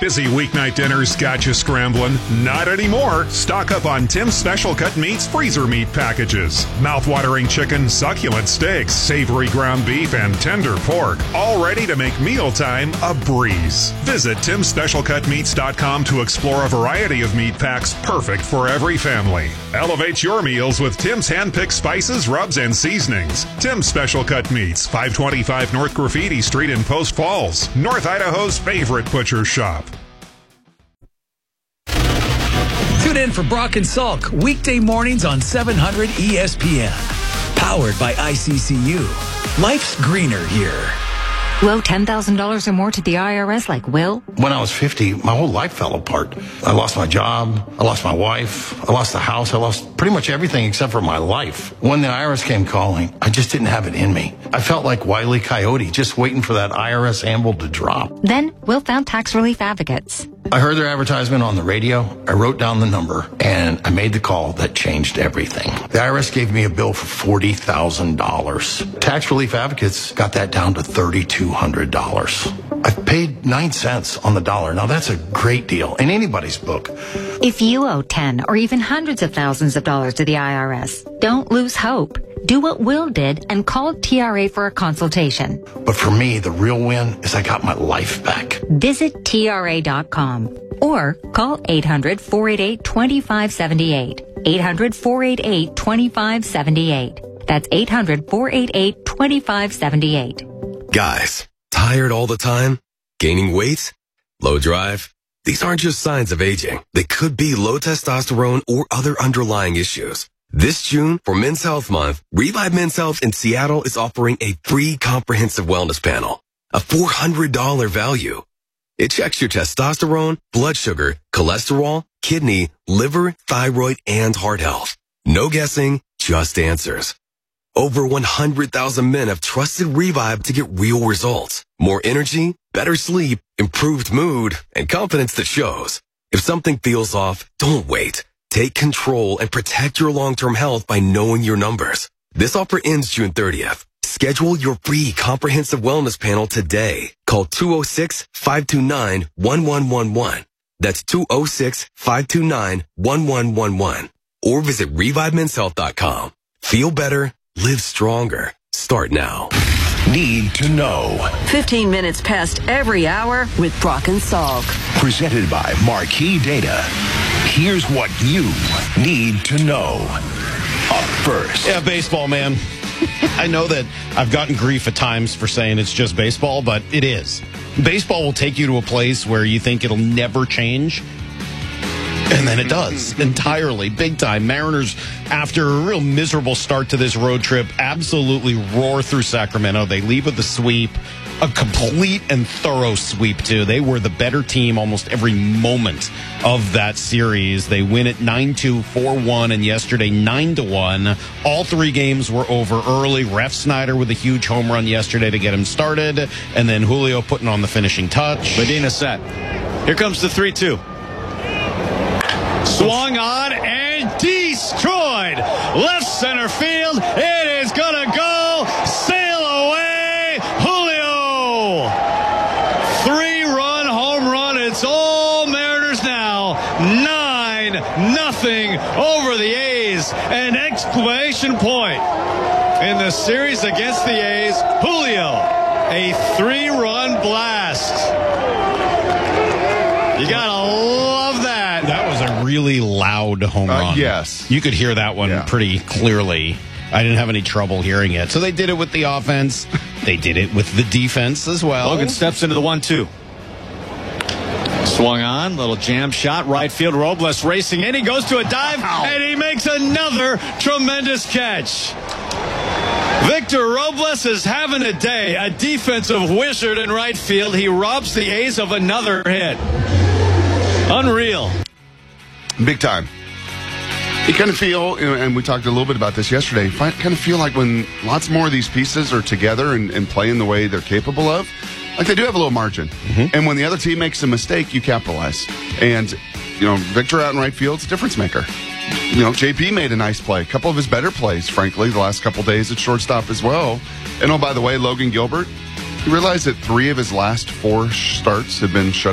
Busy weeknight dinners got you scrambling? Not anymore. Stock up on Tim's Special Cut Meats freezer meat packages. Mouth-watering chicken, succulent steaks, savory ground beef, and tender pork. All ready to make mealtime a breeze. Visit Tim'sSpecialCutMeats.com to explore a variety of meat packs perfect for every family. Elevate your meals with Tim's hand-picked spices, rubs, and seasonings. Tim's Special Cut Meats, 525 North Graffiti Street in Post Falls, North Idaho's favorite butcher shop. Tune in for Brock and Salk weekday mornings on 700 ESPN. Powered by ICCU. Life's greener here. Owe $10,000 or more to the IRS like Will? When I was 50, my whole life fell apart. I lost my job. I lost my wife. I lost the house. I lost pretty much everything except for my life. When the IRS came calling, I just didn't have it in me. I felt like Wile E. Coyote, just waiting for that IRS anvil to drop. Then Will found Tax Relief Advocates. I heard their advertisement on the radio. I wrote down the number, and I made the call that changed everything. The IRS gave me a bill for $40,000. Tax Relief Advocates got that down to $3,200. I've paid 9 cents on the dollar. Now, that's a great deal in anybody's book. If you owe 10 or even hundreds of thousands of dollars to the IRS, don't lose hope. Do what Will did and call TRA for a consultation. But for me, the real win is I got my life back. Visit TRA.com or call 800-488-2578. 800-488-2578. That's 800-488-2578. Guys, tired all the time? Gaining weight? Low drive? These aren't just signs of aging. They could be low testosterone or other underlying issues. This June, for Men's Health Month, Revive Men's Health in Seattle is offering a free comprehensive wellness panel, a $400 value. It checks your testosterone, blood sugar, cholesterol, kidney, liver, thyroid, and heart health. No guessing, just answers. Over 100,000 men have trusted Revive to get real results. More energy, better sleep, improved mood, and confidence that shows. If something feels off, don't wait. Take control and protect your long-term health by knowing your numbers. This offer ends June 30th. Schedule your free comprehensive wellness panel today. Call 206-529-1111. That's 206-529-1111. Or visit ReviveMen'sHealth.com. Feel better, live stronger. Start now. Need to know. 15 minutes past every hour with Brock and Salk. Presented by Marquee Data. Here's what you need to know. Up first. Yeah, baseball, man. I know that I've gotten grief at times for saying it's just baseball, but it is. Baseball will take you to a place where you think it'll never change. And then it does, entirely, big time. Mariners, after a real miserable start to this road trip, absolutely roar through Sacramento. They leave with a sweep, a complete and thorough sweep, too. They were the better team almost every moment of that series. They win it 9-2, 4-1, and yesterday 9-1. All three games were over early. Ref Snyder with a huge home run yesterday to get him started, and then Julio putting on the finishing touch. Medina set. Here comes the 3-2. Swung on and destroyed. Left center field. It is going to go. Sail away. Julio. 3-run home run. It's all Mariners now. 9-0 over the A's. An exclamation point in the series against the A's. Julio. A 3-run blast. You got to love that. That was a really loud home run. Yes. You could hear that one pretty clearly. I didn't have any trouble hearing it. So they did it with the offense. They did it with the defense as well. Logan steps into the 1-2. Swung on, little jam shot, right field. Robles racing in. He goes to a dive, and he makes another tremendous catch. Victor Robles is having a day, a defensive wizard in right field. He robs the A's of another hit. Unreal. Big time. You kind of feel, and we talked a little bit about this yesterday, kind of feel like when lots more of these pieces are together and playing the way they're capable of, like they do have a little margin. Mm-hmm. And when the other team makes a mistake, you capitalize. And, Victor out in right field's a difference maker. JP made a nice play. A couple of his better plays, frankly, the last couple days at shortstop as well. And, by the way, Logan Gilbert, you realize that 3 of his last 4 starts have been shut